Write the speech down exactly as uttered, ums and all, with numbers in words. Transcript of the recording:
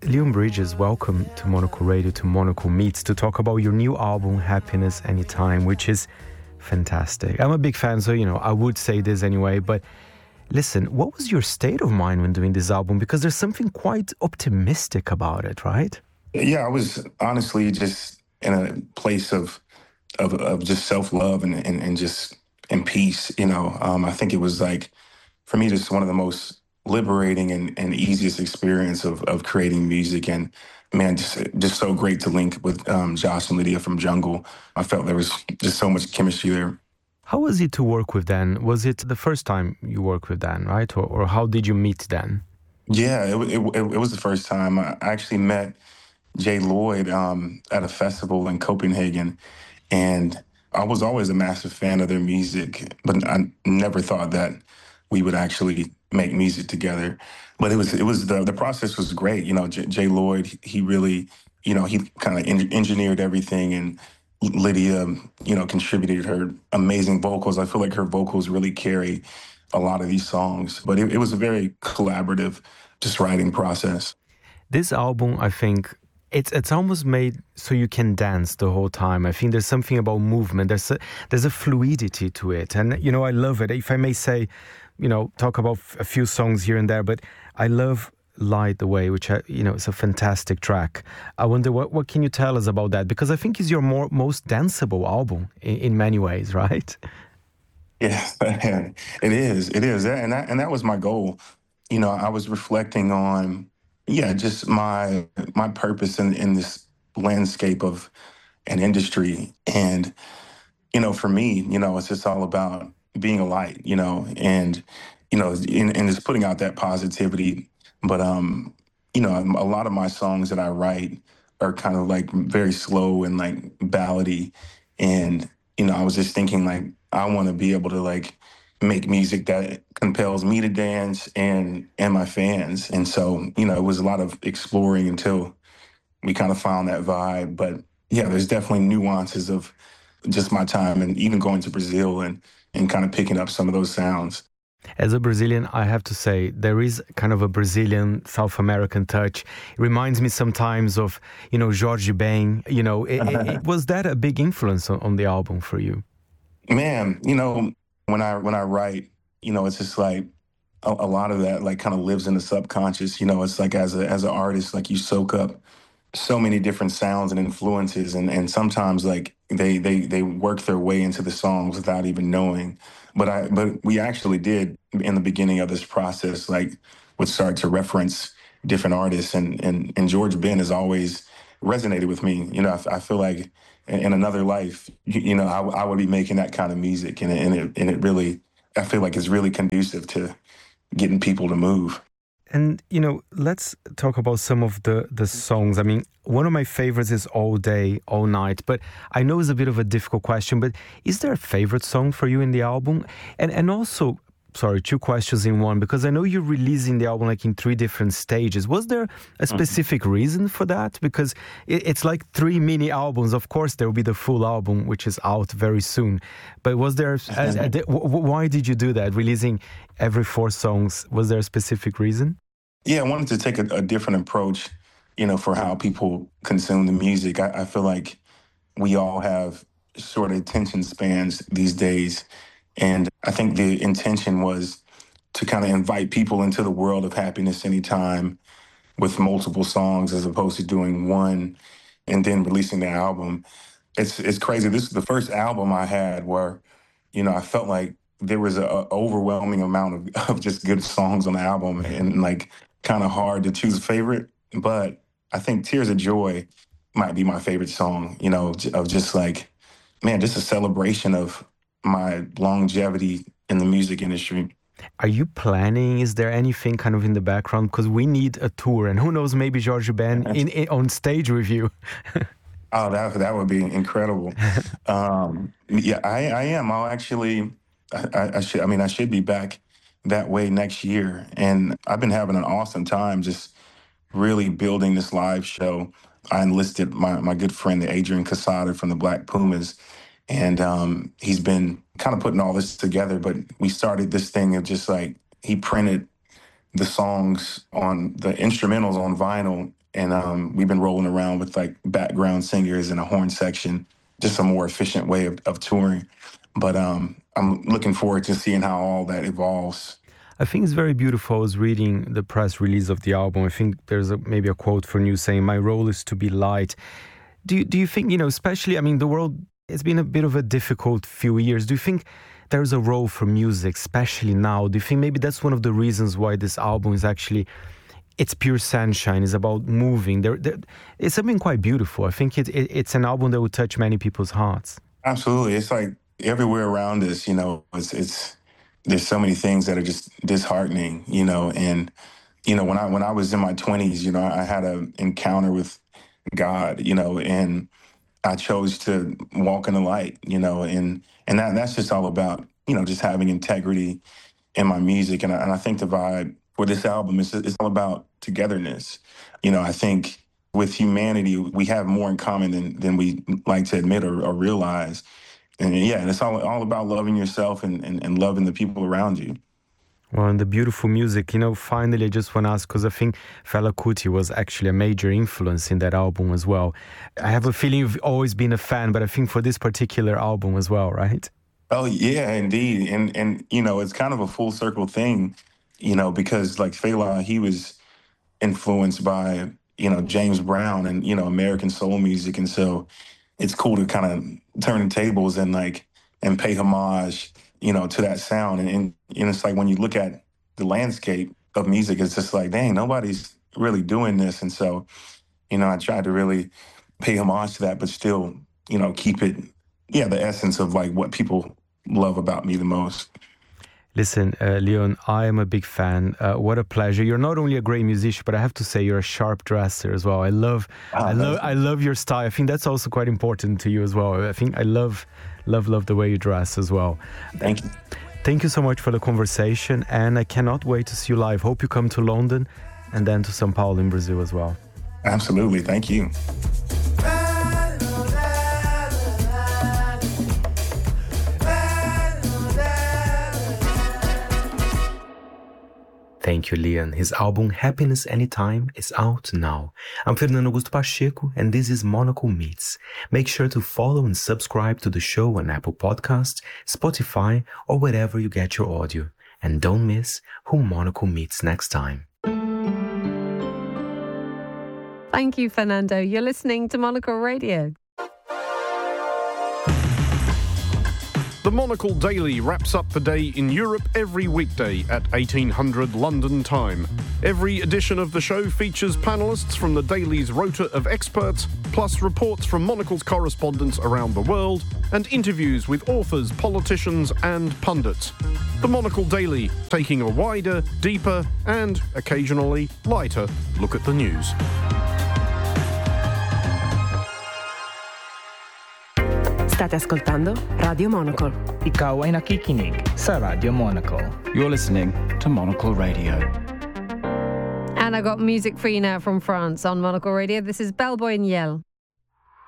Leon Bridges, welcome to Monocle Radio, to Monocle Meets, to talk about your new album, Happiness Anytime, which is fantastic. I'm a big fan, so, you know, I would say this anyway, but listen, what was your state of mind when doing this album? Because there's something quite optimistic about it, right? Yeah, I was honestly just in a place of of, of just self-love and, and, and just in peace, you know. Um, I think it was like, for me, just one of the most liberating and, and easiest experience of, of creating music. And man, just just so great to link with um, Josh and Lydia from Jungle. I felt there was just so much chemistry there. How was it to work with Dan? Was it the first time you worked with Dan, right? Or, or how did you meet Dan? Yeah, it, it, it, it was the first time. I actually met Jay Lloyd um, at a festival in Copenhagen. And I was always a massive fan of their music, but I never thought that we would actually make music together. But it was it was the the process was great. You know, J- Jay Lloyd, he really, you know, he kind of en- engineered everything, and Lydia, you know, contributed her amazing vocals. I feel like her vocals really carry a lot of these songs. But it, it was a very collaborative, just writing process. This album, I think, It's it's almost made so you can dance the whole time. I think there's something about movement. There's a, there's a fluidity to it. And, you know, I love it. If I may say, you know, talk about a few songs here and there, but I love Light the Way, which, I, you know, is a fantastic track. I wonder, what, what can you tell us about that? Because I think it's your more, most danceable album in, in many ways, right? Yeah, it is. It is. And that, and that was my goal. You know, I was reflecting on, yeah, just my my purpose in, in this landscape of an industry. And, you know, for me, you know, it's just all about being a light, you know, and, you know, and, and just putting out that positivity. But, um, you know, a lot of my songs that I write are kind of like very slow and like ballady. And, you know, I was just thinking like, I want to be able to like make music that compels me to dance and and my fans. And so, you know, it was a lot of exploring until we kind of found that vibe. But yeah, there's definitely nuances of just my time and even going to Brazil and and kind of picking up some of those sounds. As a Brazilian, I have to say, there is kind of a Brazilian South American touch. It reminds me sometimes of, you know, Jorge Ben. You know, it, it, it, was that a big influence on, on the album for you? Man, you know, when I when I write, you know, it's just like a, a lot of that like kind of lives in the subconscious. You know, it's like as a as an artist, like you soak up so many different sounds and influences, and and sometimes like they they they work their way into the songs without even knowing. But I but we actually did in the beginning of this process, like would start to reference different artists, and and and George Ben has always resonated with me. You know, I, I feel like in another life, you, you know, I, I would be making that kind of music, and it, and it and it really, I feel like it's really conducive to getting people to move. And, you know, let's talk about some of the, the songs. I mean, one of my favorites is All Day, All Night, but I know it's a bit of a difficult question, but is there a favorite song for you in the album? And and also, sorry, two questions in one, because I know you're releasing the album like in three different stages. Was there a specific mm-hmm. reason for that? Because it, it's like three mini albums. Of course, there will be the full album, which is out very soon. But was there, a, a, a, why did you do that? Releasing every four songs, was there a specific reason? Yeah, I wanted to take a, a different approach, you know, for how people consume the music. I, I feel like we all have short attention spans these days. And I think the intention was to kind of invite people into the world of Happiness Anytime with multiple songs, as opposed to doing one and then releasing the album. It's it's crazy. This is the first album I had where, you know, I felt like there was an overwhelming amount of, of just good songs on the album, and like kind of hard to choose a favorite. But I think Tears of Joy might be my favorite song, you know, of just like, man, just a celebration of my longevity in the music industry. Are you planning? Is there anything kind of in the background? Because we need a tour, and who knows, maybe Jorge Ben in, in on stage with you. Oh, that that would be incredible. um, yeah, I, I am. I'll actually, I, I should. I mean, I should be back that way next year, and I've been having an awesome time just really building this live show. I enlisted my my good friend Adrian Casada from the Black Pumas. And um, he's been kind of putting all this together, but we started this thing of just like, he printed the songs on the instrumentals on vinyl And um, we've been rolling around with like background singers and a horn section, just a more efficient way of, of touring. But um, I'm looking forward to seeing how all that evolves. I think it's very beautiful. I was reading the press release of the album. I think there's a, maybe a quote from you saying, "My role is to be light." Do you, do you think, you know, especially, I mean, the world, it's been a bit of a difficult few years. Do you think there's a role for music, especially now? Do you think maybe that's one of the reasons why this album is actually, it's pure sunshine, it's about moving. There, there, it's something quite beautiful. I think it, it, it's an album that will touch many people's hearts. Absolutely. It's like everywhere around us, you know, it's, it's, there's so many things that are just disheartening, you know, and, you know, when I, when I was in my twenties, you know, I had an encounter with God, you know, and I chose to walk in the light, you know, and, and that, that's just all about, you know, just having integrity in my music. And I, and I think the vibe for this album is it's all about togetherness. You know, I think with humanity, we have more in common than, than we like to admit or, or realize. And yeah, and it's all, all about loving yourself and, and, and loving the people around you. Well, and the beautiful music, you know, finally, I just want to ask, because I think Fela Kuti was actually a major influence in that album as well. I have a feeling you've always been a fan, but I think for this particular album as well, right? Oh, yeah, indeed. And, and you know, it's kind of a full circle thing, you know, because like Fela, he was influenced by, you know, James Brown and, you know, American soul music. And so it's cool to kind of turn the tables and like, and pay homage, you know, to that sound. And, and, and it's like when you look at the landscape of music, it's just like, dang, nobody's really doing this. And so, you know, I tried to really pay homage to that, but still, you know, keep it, yeah, the essence of like what people love about me the most. Listen, uh, Leon, I am a big fan. Uh, what a pleasure. You're not only a great musician, but I have to say you're a sharp dresser as well. I love, oh, I love, I love your style. I think that's also quite important to you as well. I think I love, love, love the way you dress as well. Thank you. Thank you so much for the conversation, and I cannot wait to see you live. Hope you come to London and then to São Paulo in Brazil as well. Absolutely. Thank you. Thank you, Leon. His album Happiness Anytime is out now. I'm Fernando Augusto Pacheco, and this is Monocle Meets. Make sure to follow and subscribe to the show on Apple Podcasts, Spotify, or wherever you get your audio. And don't miss who Monocle meets next time. Thank you, Fernando. You're listening to Monocle Radio. The Monocle Daily wraps up the day in Europe every weekday at eighteen hundred London time. Every edition of the show features panellists from the Daily's rota of experts, plus reports from Monocle's correspondents around the world, and interviews with authors, politicians, and pundits. The Monocle Daily, taking a wider, deeper, and occasionally lighter look at the news. State ascoltando Radio Monocle. Ikaw ay nakikinig sa Radio Monocle. You're listening to Monocle Radio. And I got music for you now from France on Monocle Radio. This is Bellboy and Yell.